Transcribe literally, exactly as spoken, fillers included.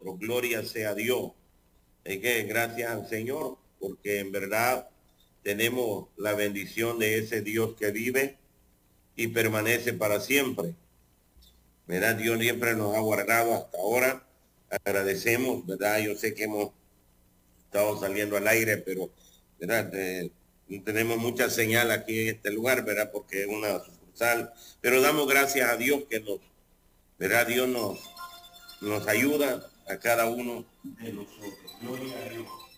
nosotros. Gloria sea a Dios. Es que gracias al Señor, porque en verdad tenemos la bendición de ese Dios que vive y permanece para siempre. ¿Verdad? Dios siempre nos ha guardado hasta ahora. Agradecemos, ¿verdad? Yo sé que hemos estado saliendo al aire, pero, ¿verdad? Eh, tenemos mucha señal aquí en este lugar, ¿verdad? Porque es una sucursal. Pero damos gracias a Dios que nos, ¿verdad? Dios nos, nos ayuda a cada uno de nosotros. Gloria a Dios.